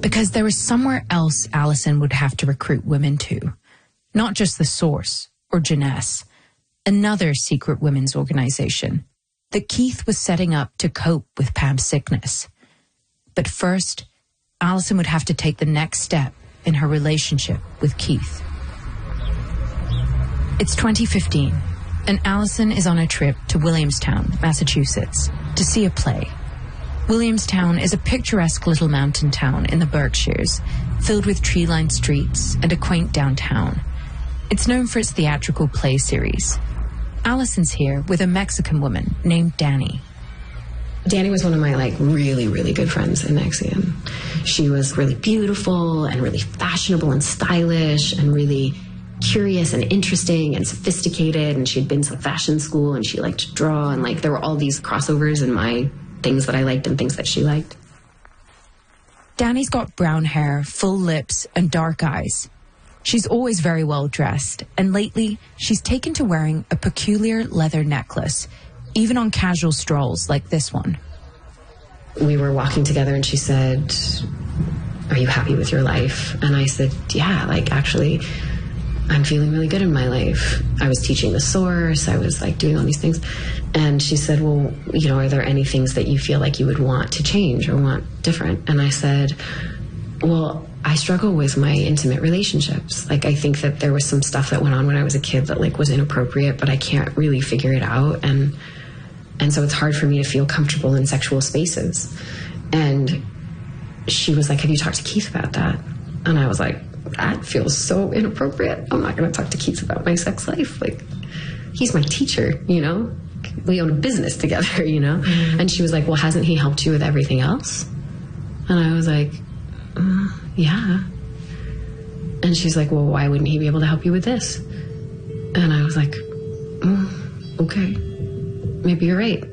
Because there was somewhere else Alison would have to recruit women to. Not just the Source or Jeunesse, another secret women's organization that Keith was setting up to cope with Pam's sickness. But first, Alison would have to take the next step in her relationship with Keith. It's 2015, and Alison is on a trip to Williamstown, Massachusetts, to see a play. Williamstown is a picturesque little mountain town in the Berkshires, filled with tree-lined streets and a quaint downtown. It's known for its theatrical play series. Alison's here with a Mexican woman named Dani. Dani was one of my really, really good friends in NXIVM. She was really beautiful and really fashionable and stylish and really curious and interesting and sophisticated, and she'd been to fashion school and she liked to draw, and there were all these crossovers in my things that I liked and things that she liked. Dani's got brown hair, full lips, and dark eyes. She's always very well dressed, and lately she's taken to wearing a peculiar leather necklace, even on casual strolls like this one. We were walking together and she said, "Are you happy with your life?" And I said, "Yeah, actually, I'm feeling really good in my life. I was teaching the Source, I was doing all these things." And she said, "Well, are there any things that you feel like you would want to change or want different?" And I said, "Well, I struggle with my intimate relationships. I think that there was some stuff that went on when I was a kid that was inappropriate, but I can't really figure it out. And so it's hard for me to feel comfortable in sexual spaces." And she was like, "Have you talked to Keith about that?" And I was like, "That feels so inappropriate. I'm not going to talk to Keith about my sex life. He's my teacher, We own a business together, Mm-hmm. And she was like, "Well, hasn't he helped you with everything else?" And I was like, "Yeah." And she's like, "Well, why wouldn't he be able to help you with this?" And I was like, "Okay, maybe you're right."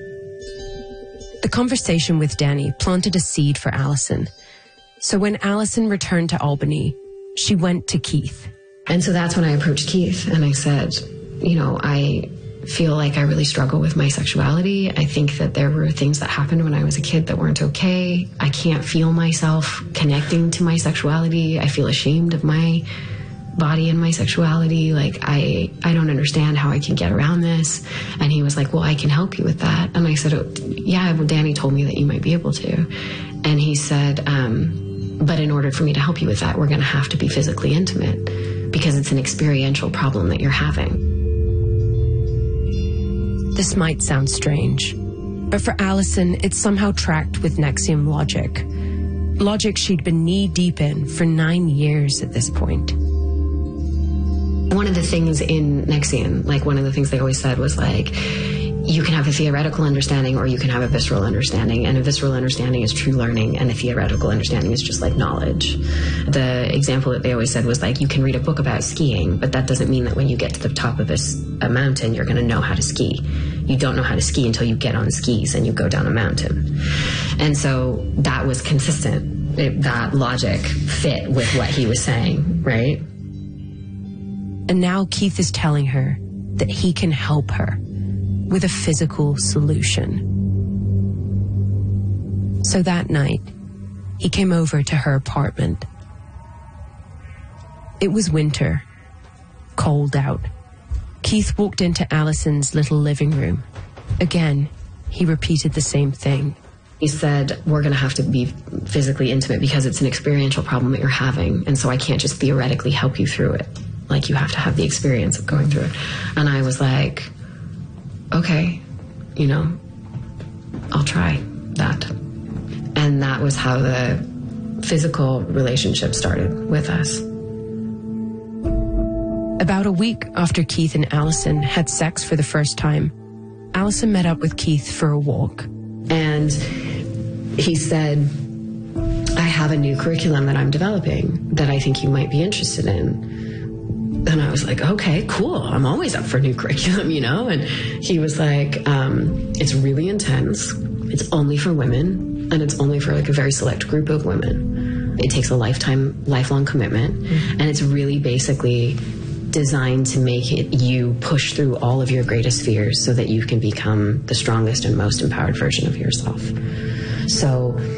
The conversation with Dani planted a seed for Alison. So when Alison returned to Albany, she went to Keith. And so that's when I approached Keith and I said, I feel like I really struggle with my sexuality. I think that there were things that happened when I was a kid that weren't okay. I can't feel myself connecting to my sexuality. I feel ashamed of my body and my sexuality. I don't understand how I can get around this. And he was like, "Well, I can help you with that." And I said, "Oh, yeah, well, Dani told me that you might be able to." And he said, "But in order for me to help you with that, we're going to have to be physically intimate because it's an experiential problem that you're having." This might sound strange, but for Alison, it somehow tracked with NXIVM logic. Logic she'd been knee-deep in for 9 years at this point. One of the things in NXIVM, one of the things they always said was you can have a theoretical understanding or you can have a visceral understanding, and a visceral understanding is true learning and a theoretical understanding is just knowledge. The example that they always said was you can read a book about skiing, but that doesn't mean that when you get to the top of a mountain you're going to know how to ski. You don't know how to ski until you get on skis and you go down a mountain. And so that was consistent. That logic fit with what he was saying, right? And now Keith is telling her that he can help her with a physical solution. So that night, he came over to her apartment. It was winter, cold out. Keith walked into Alison's little living room. Again, he repeated the same thing. He said, "We're going to have to be physically intimate because it's an experiential problem that you're having, and so I can't just theoretically help you through it. You have to have the experience of going through it." And I was like, "Okay, I'll try that." And that was how the physical relationship started with us. About a week after Keith and Alison had sex for the first time, Alison met up with Keith for a walk. And he said, "I have a new curriculum that I'm developing that I think you might be interested in." And I was like, "Okay, cool. I'm always up for new curriculum, And he was like, "It's really intense. It's only for women, and it's only for a very select group of women. It takes a lifelong commitment, and it's really basically designed to make you push through all of your greatest fears so that you can become the strongest and most empowered version of yourself. So